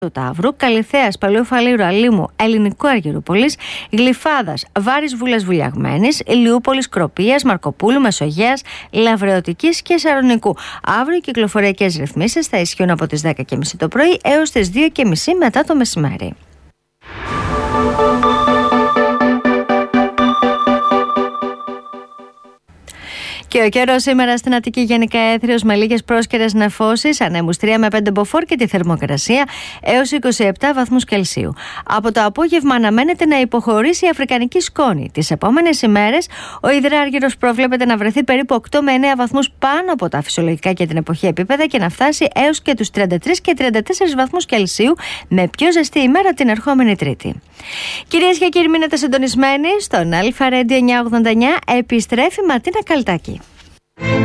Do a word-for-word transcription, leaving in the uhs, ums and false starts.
του Ταύρου, Καλιθέας, Παλαιού Φαλήρου, Αλήμου, Ελληνικού Αργυρούπολης, Γλυφάδας, Βάρης Βούλας Βουλιαγμένης, Ηλιούπολης, Κροπίας, Μαρκοπούλου, Μεσογείας, Λαβρεωτικής και Σαρονικού. Αύριο οι κυκλοφοριακές ρυθμίσεις θα ισχύουν από τις δέκα και μισή το πρωί έως τις δύο και μισή μετά το μεσημέρι. Και ο καιρός σήμερα στην Αττική γενικά έθριος με λίγες πρόσκαιρες νεφώσεις, ανέμους τρία με πέντε μποφόρ και τη θερμοκρασία έως είκοσι επτά βαθμούς Κελσίου. Από το απόγευμα αναμένεται να υποχωρήσει η αφρικανική σκόνη. Τις επόμενες ημέρες ο υδράργυρος προβλέπεται να βρεθεί περίπου οκτώ με εννέα βαθμούς πάνω από τα φυσιολογικά και την εποχή επίπεδα και να φτάσει έως και τους τριάντα τρεις και τριάντα τέσσερις βαθμούς Κελσίου με πιο ζεστή ημέρα την ερχόμενη Τρίτη. Κυρίες και κύριοι, μείνετε συντονισμένοι στον Αλφα Radio εννιακόσια ογδόντα εννιά. Επιστρέφει Ματίνα Καλτάκη.